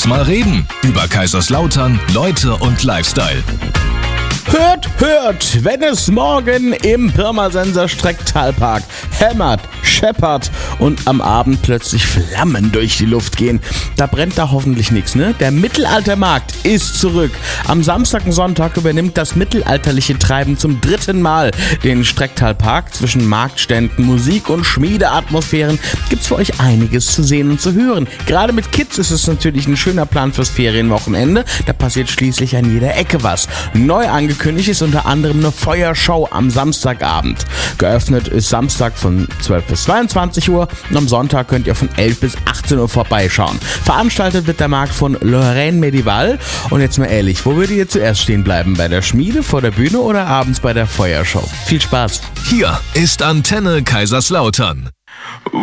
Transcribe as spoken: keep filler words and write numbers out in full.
Lass mal reden über Kaiserslautern, Leute und Lifestyle. Hört, hört, wenn es morgen im Pirmasens Strecktalpark hämmert, scheppert und am Abend plötzlich Flammen durch die Luft gehen. Da brennt da hoffentlich nichts, ne? Der Mittelaltermarkt ist zurück. Am Samstag und Sonntag übernimmt das mittelalterliche Treiben zum dritten Mal den Strecktalpark. Zwischen Marktständen, Musik und Schmiedeatmosphären gibt's für euch einiges zu sehen und zu hören. Gerade mit Kids ist es natürlich ein schöner Plan fürs Ferienwochenende. Da passiert schließlich an jeder Ecke was. Neu angekündigt ist unter anderem eine Feuershow am Samstagabend. Geöffnet ist Samstag von zwölf bis zweiundzwanzig Uhr und am Sonntag könnt ihr von elf bis achtzehn Uhr vorbeischauen. Veranstaltet wird der Markt von Lorraine Medival. Und jetzt mal ehrlich, wo würdet ihr zuerst stehen bleiben? Bei der Schmiede, vor der Bühne oder abends bei der Feuershow? Viel Spaß! Hier ist Antenne Kaiserslautern.